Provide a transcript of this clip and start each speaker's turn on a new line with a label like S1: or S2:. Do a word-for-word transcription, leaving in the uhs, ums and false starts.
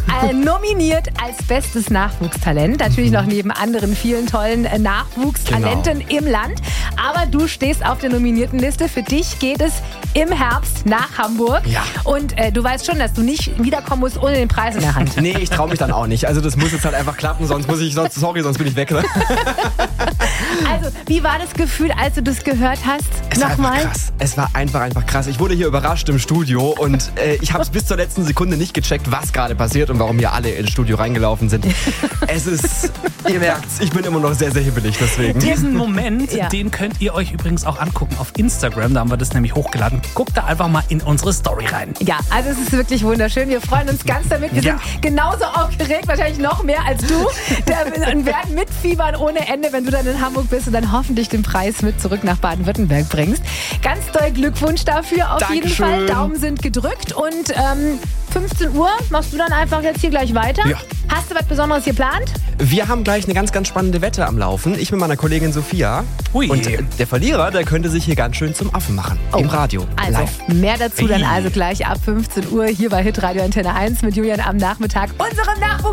S1: äh, nominiert als bestes Nachwuchstalent. Natürlich noch neben anderen vielen tollen äh, Nachwuchstalenten genau. im Land. Aber du stehst auf der nominierten Liste. Für dich geht es im Herbst nach Hamburg.
S2: Ja.
S1: Und äh, du weißt schon, dass du nicht wiederkommen musst ohne den Preis in der Hand.
S2: Nee, ich traue mich dann auch nicht. Also das muss jetzt halt einfach klappen, sonst muss ich, sonst, sorry, sonst bin ich weg. Ne?
S1: Also, wie war das Gefühl, als du das gehört hast?
S2: Es war
S1: Nochmal?
S2: einfach krass. Es war einfach, einfach krass. Ich wurde hier überrascht im Studio und äh, ich habe es bis zur letzten Sekunde nicht gecheckt, was gerade passiert und warum hier alle ins Studio reingelaufen sind. Es ist, ihr merkt's, ich bin immer noch sehr, sehr hibbelig deswegen.
S3: Diesen Moment,
S1: ja.
S3: den könnt ihr euch übrigens auch angucken auf Instagram. Da haben wir das nämlich hochgeladen. Guckt da einfach mal in unsere Story rein.
S1: Ja, also es ist wirklich wunderschön. Wir freuen uns ganz damit. Wir
S3: Ja.
S1: sind genauso aufgeregt, wahrscheinlich noch mehr als du. Und werden mitfiebern ohne Ende, wenn du dann in Hamburg bist und dann hoffentlich den Preis mit zurück nach Baden-Württemberg bringst. Ganz doll Glückwunsch dafür auf
S2: Dankeschön.
S1: jeden Fall. Daumen sind gedrückt und ähm, fünfzehn Uhr machst du dann einfach jetzt hier gleich weiter.
S2: Ja.
S1: Hast du was Besonderes geplant?
S2: Wir haben gleich eine ganz, ganz spannende Wette am Laufen. Ich mit meiner Kollegin Sophia.
S3: Ui.
S2: Und äh, der Verlierer, der könnte sich hier ganz schön zum Affen machen. Im Radio.
S1: Also,
S2: Live.
S1: mehr dazu dann
S3: Ui.
S1: also gleich ab fünfzehn Uhr hier bei Hitradio Antenne eins mit Julian am Nachmittag, unserem Nachwuchs.